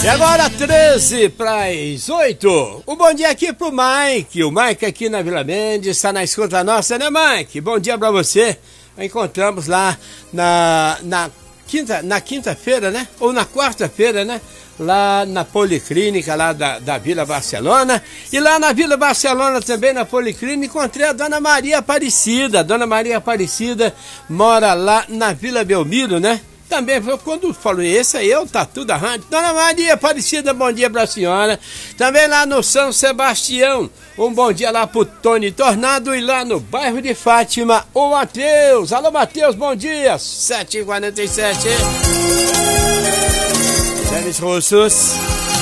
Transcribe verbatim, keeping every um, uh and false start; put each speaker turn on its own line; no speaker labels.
E agora treze para as oito. Um bom dia aqui pro Mike. O Mike aqui na Vila Mendes, está na escuta nossa, né, Mike? Bom dia para você. Encontramos lá na, na quinta, na quinta-feira, né? Ou na quarta-feira, né? Lá na Policlínica, lá da, da Vila Barcelona. E lá na Vila Barcelona também, na Policlínica, encontrei a Dona Maria Aparecida. A Dona Maria Aparecida mora lá na Vila Belmiro, né? Também, quando falou esse aí, é o Tatu da Rádio. Dona Maria Aparecida, bom dia pra senhora. Também lá no São Sebastião, um bom dia lá pro Tony Tornado. E lá no bairro de Fátima, o Matheus. Alô, Matheus, bom dia. sete e quarenta e sete. James Russos.